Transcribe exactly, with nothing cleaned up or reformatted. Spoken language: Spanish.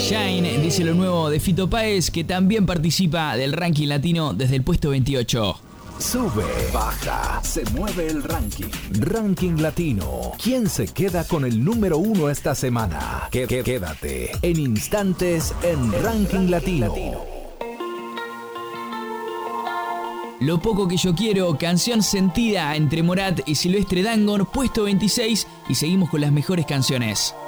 Shine dice lo nuevo de Fito Páez, que también participa del ranking latino desde el puesto veintiocho. Sube, baja, se mueve el ranking. Ranking latino. ¿Quién se queda con el número uno esta semana? Quédate en instantes en Ranking Latino. Lo poco que yo quiero, canción sentida entre Morat y Silvestre Dangond, puesto veintiséis, y seguimos con las mejores canciones.